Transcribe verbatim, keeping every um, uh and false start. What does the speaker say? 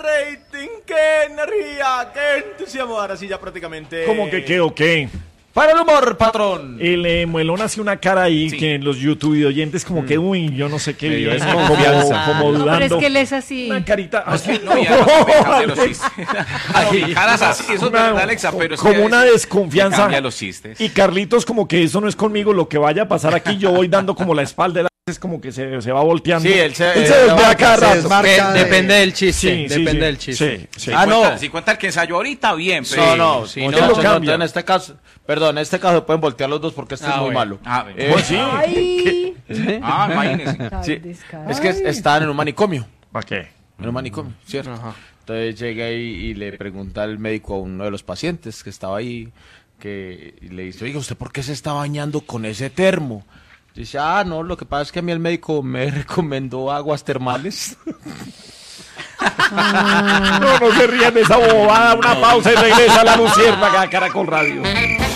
rating, qué energía, qué entusiasmo. Ahora sí ya prácticamente... ¿Cómo que qué o qué? Para el humor, patrón. El eh, Muelón hace una cara ahí sí. que en los YouTube oyentes como mm. que, uy, yo no sé qué bien, es como, confianza. como dudando. No, pero es que él es así. Una carita. No, es que no, ya no, cambia los chistes. No, caras así, eso es verdad, Alexa, pero es como que una desconfianza. Cambia los chistes. Y Carlitos como que eso no es conmigo, lo que vaya a pasar aquí, yo voy dando como la espalda, es como que se, se va volteando. Sí, él se, él se voltea cada rato. De... Depende del chiste, sí, depende sí, del chiste. Sí, sí. Ah, no. Si cuenta el que ensayó ahorita, bien. Pero... No, no, sí, sí, no, no, no, no, en este caso, perdón, en este caso pueden voltear los dos porque este ah, es muy bueno. malo. Ah, eh, pues sí. Ay. Ah, imagínese. Sí, es que estaban en un manicomio. ¿Para qué? En un manicomio, ¿cierto? Ajá. Entonces llega ahí y le pregunta al médico a uno de los pacientes que estaba ahí, que y le dice, oiga, ¿usted por qué se está bañando con ese termo? Dice, ah, no, lo que pasa es que a mí el médico me recomendó aguas termales. No, no se rían de esa bobada, una pausa y regresa a la Luciérnaga, Caracol Radio.